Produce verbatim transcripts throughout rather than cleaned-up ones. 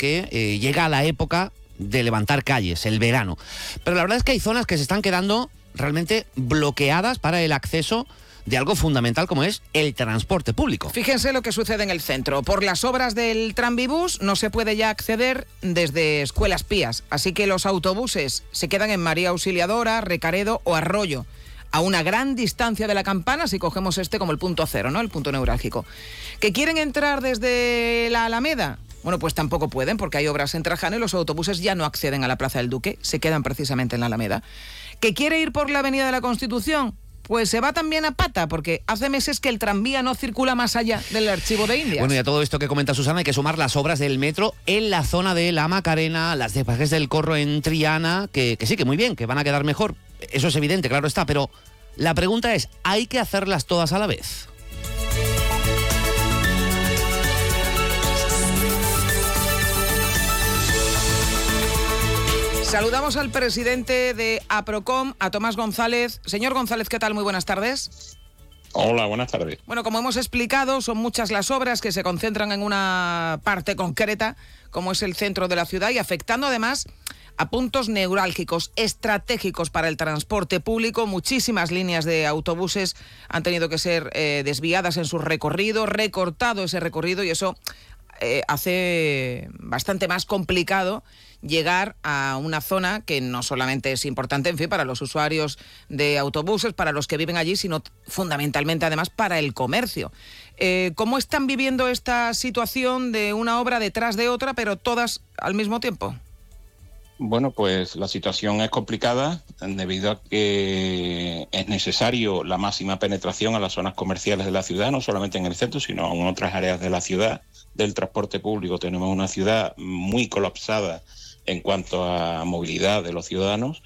que eh, llega la época de levantar calles, el verano. Pero la verdad es que hay zonas que se están quedando realmente bloqueadas para el acceso de algo fundamental como es el transporte público. Fíjense lo que sucede en el centro. Por las obras del tranvibús no se puede ya acceder desde Escuelas Pías, así que los autobuses se quedan en María Auxiliadora, Recaredo o Arroyo, a una gran distancia de la Campana, si cogemos este como el punto cero, ¿no? El punto neurálgico. ¿Que quieren entrar desde la Alameda? Bueno, pues tampoco pueden, porque hay obras en Trajano y los autobuses ya no acceden a la Plaza del Duque, se quedan precisamente en la Alameda. ¿Que quiere ir por la Avenida de la Constitución? Pues se va también a pata, porque hace meses que el tranvía no circula más allá del Archivo de Indias. Bueno, y a todo esto que comenta Susana hay que sumar las obras del metro en la zona de la Macarena, las de Pajes del Corro en Triana, que, que sí, que muy bien, que van a quedar mejor. Eso es evidente, claro está, pero la pregunta es, ¿hay que hacerlas todas a la vez? Saludamos al presidente de APROCOM, a Tomás González. Señor González, ¿qué tal? Muy buenas tardes. Hola, buenas tardes. Bueno, como hemos explicado, son muchas las obras que se concentran en una parte concreta, como es el centro de la ciudad, y afectando además a puntos neurálgicos, estratégicos para el transporte público. Muchísimas líneas de autobuses han tenido que ser eh, desviadas en su recorrido, recortado ese recorrido, y eso eh, hace bastante más complicado llegar a una zona que no solamente es importante, en fin, para los usuarios de autobuses, para los que viven allí, sino fundamentalmente, además, para el comercio. Eh, ¿Cómo están viviendo esta situación de una obra detrás de otra, pero todas al mismo tiempo? Bueno, pues la situación es complicada debido a que es necesario la máxima penetración a las zonas comerciales de la ciudad, no solamente en el centro, sino en otras áreas de la ciudad, del transporte público. Tenemos una ciudad muy colapsada en cuanto a movilidad de los ciudadanos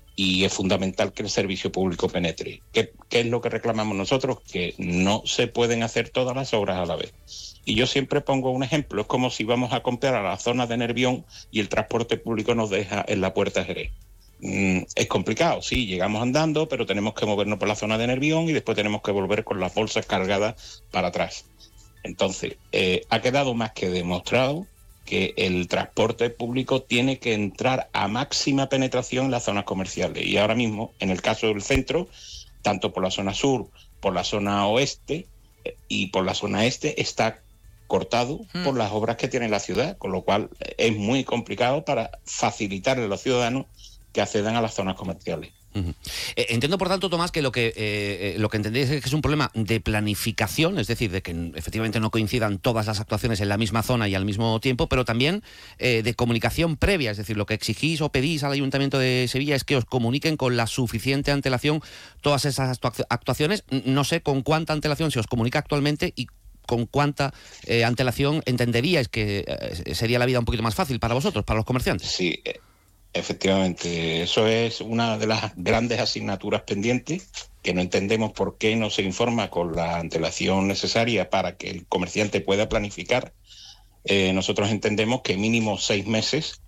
y es fundamental que el servicio público penetre. ¿Qué, qué es lo que reclamamos nosotros? Que no se pueden hacer todas las obras a la vez. Y yo siempre pongo un ejemplo, es como si vamos a comprar a la zona de Nervión y el transporte público nos deja en la Puerta de Jerez. Mm, es complicado, sí, llegamos andando, pero tenemos que movernos por la zona de Nervión y después tenemos que volver con las bolsas cargadas para atrás. Entonces, eh, ha quedado más que demostrado que el transporte público tiene que entrar a máxima penetración en las zonas comerciales. Y ahora mismo, en el caso del centro, tanto por la zona sur, por la zona oeste y por la zona este, está cortado mm. por las obras que tiene la ciudad, con lo cual es muy complicado para facilitarle a los ciudadanos que accedan a las zonas comerciales. Uh-huh. Eh, entiendo, por tanto, Tomás, que lo que eh, lo que entendéis es que es un problema de planificación, es decir, de que efectivamente no coincidan todas las actuaciones en la misma zona y al mismo tiempo, pero también eh, de comunicación previa, es decir, lo que exigís o pedís al Ayuntamiento de Sevilla es que os comuniquen con la suficiente antelación todas esas actuaciones. No sé con cuánta antelación se os comunica actualmente y con cuánta eh, antelación entenderíais que eh, sería la vida un poquito más fácil para vosotros, para los comerciantes. Sí, eh. Efectivamente, eso es una de las grandes asignaturas pendientes, que no entendemos por qué no se informa con la antelación necesaria para que el comerciante pueda planificar. Eh, nosotros entendemos que mínimo seis meses,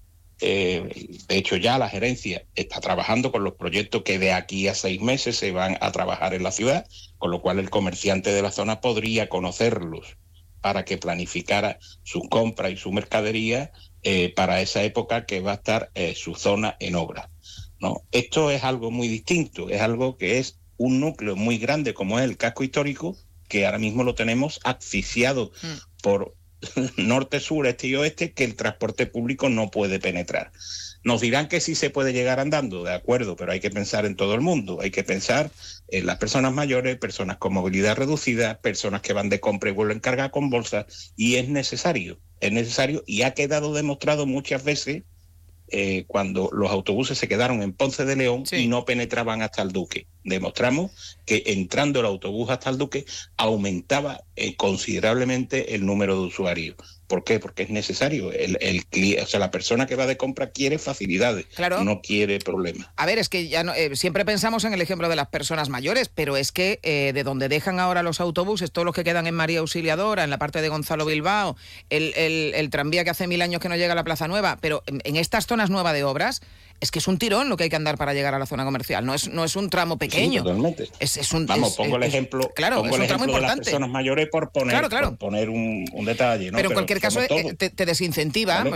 eh, de hecho ya la gerencia está trabajando con los proyectos que de aquí a seis meses se van a trabajar en la ciudad, con lo cual el comerciante de la zona podría conocerlos para que planificara su compra y su mercadería Eh, para esa época que va a estar eh, su zona en obra, ¿no? Esto es algo muy distinto, es algo que es un núcleo muy grande como es el casco histórico, que ahora mismo lo tenemos asfixiado mm. por norte, sur, este y oeste, que el transporte público no puede penetrar. Nos dirán que sí se puede llegar andando, de acuerdo, pero hay que pensar en todo el mundo, hay que pensar en las personas mayores, personas con movilidad reducida, personas que van de compra y vuelven cargar con bolsas, y es necesario, es necesario y ha quedado demostrado muchas veces eh, cuando los autobuses se quedaron en Ponce de León sí. y no penetraban hasta el Duque. Demostramos que entrando el autobús hasta el Duque aumentaba eh, considerablemente el número de usuarios. ¿Por qué? Porque es necesario. El, el, o sea, la persona que va de compra quiere facilidades, claro. no quiere problemas. A ver, es que ya no, eh, siempre pensamos en el ejemplo de las personas mayores, pero es que eh, de donde dejan ahora los autobuses, todos los que quedan en María Auxiliadora, en la parte de Gonzalo Bilbao, el, el, el tranvía que hace mil años que no llega a la Plaza Nueva, pero en, en estas zonas nuevas de obras, es que es un tirón lo que hay que andar para llegar a la zona comercial, no es, no es un tramo pequeño. Sí, totalmente. Es, es un, Vamos, es, pongo el es, ejemplo, claro, pongo es el un tramo ejemplo de importante. las personas mayores por poner, claro, claro. por poner un, un detalle, ¿no? Pero en cualquier caso te, te, te desincentiva. Vale.